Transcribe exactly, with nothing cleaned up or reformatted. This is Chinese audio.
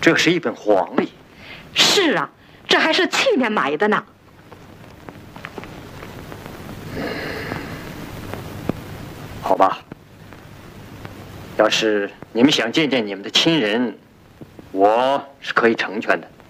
这是一本黄历。 是啊，这还是去年买的呢。 好吧，要是你们想见见你们的亲人，我是可以成全的。